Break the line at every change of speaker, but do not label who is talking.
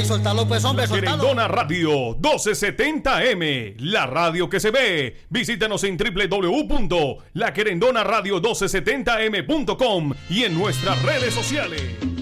soltalo pues, hombre, soltalo.
Querendona Radio 1270M, la radio que se ve. Visítanos en www.laquerendonaradio1270m.com y en nuestras redes sociales.